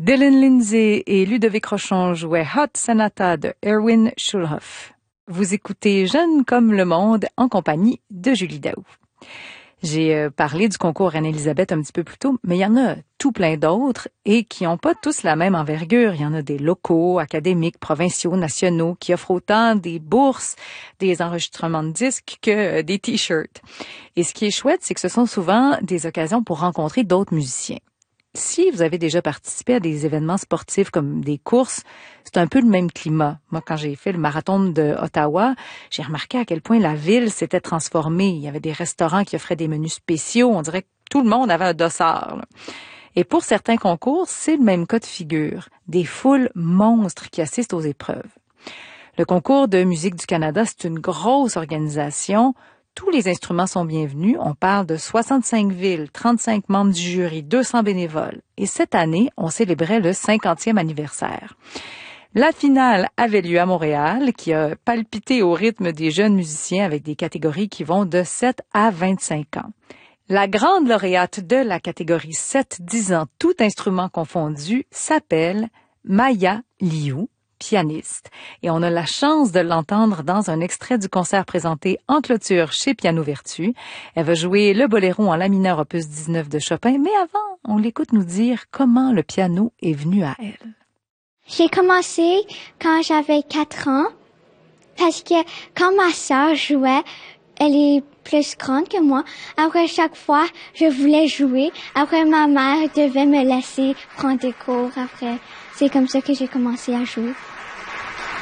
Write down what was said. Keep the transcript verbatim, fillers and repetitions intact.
Dylan Lindsay et Ludovic Rochon jouaient Hot Sonata de Erwin Schulhoff. Vous écoutez Jeune comme le monde en compagnie de Julie Daou. J'ai euh, parlé du concours Reine-Élisabeth un petit peu plus tôt, mais il y en a tout plein d'autres et qui n'ont pas tous la même envergure. Il y en a des locaux, académiques, provinciaux, nationaux, qui offrent autant des bourses, des enregistrements de disques que euh, des t-shirts. Et ce qui est chouette, c'est que ce sont souvent des occasions pour rencontrer d'autres musiciens. Si vous avez déjà participé à des événements sportifs comme des courses, c'est un peu le même climat. Moi, quand j'ai fait le marathon de Ottawa, j'ai remarqué à quel point la ville s'était transformée. Il y avait des restaurants qui offraient des menus spéciaux. On dirait que tout le monde avait un dossard, là. Et pour certains concours, c'est le même cas de figure. Des foules monstres qui assistent aux épreuves. Le concours de musique du Canada, c'est une grosse organisation. Tous les instruments sont bienvenus. On parle de soixante-cinq villes, trente-cinq membres du jury, deux cents bénévoles. Et cette année, on célébrait le cinquantième anniversaire. La finale avait lieu à Montréal, qui a palpité au rythme des jeunes musiciens avec des catégories qui vont de sept à vingt-cinq ans. La grande lauréate de la catégorie sept dix ans, tout instrument confondu, s'appelle Maya Liu, pianiste. Et on a la chance de l'entendre dans un extrait du concert présenté en clôture chez Piano Vertu. Elle va jouer le boléro en la mineur opus dix-neuf de Chopin, mais avant, on l'écoute nous dire comment le piano est venu à elle. J'ai commencé quand j'avais quatre ans, parce que quand ma sœur jouait, elle est plus grande que moi. Après chaque fois, je voulais jouer. Après, ma mère devait me laisser prendre des cours. Après, c'est comme ça que j'ai commencé à jouer.